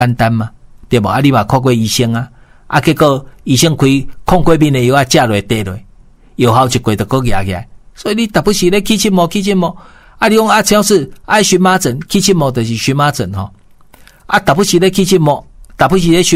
简单嘛，对无？你嘛看过医生结果医生开抗过敏的药食落滴落，药效一过就搁压起来。所以你特不是咧起荨膜，你讲只要是爱荨麻疹，起荨膜就是荨麻疹特不是咧起荨膜，特不是咧